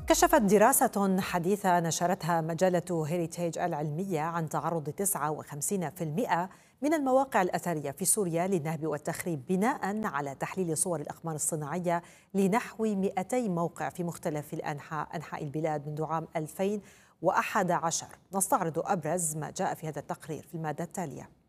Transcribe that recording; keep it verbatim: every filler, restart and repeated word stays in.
كشفت دراسة حديثة نشرتها مجلة هيريتيج العلمية عن تعرض تسعة وخمسين بالمئة من المواقع الأثرية في سوريا للنهب والتخريب بناء على تحليل صور الأقمار الصناعية لنحو مئتي موقع في مختلف الأنحاء أنحاء البلاد منذ عام ألفين وأحد عشر. نستعرض أبرز ما جاء في هذا التقرير في المادة التالية.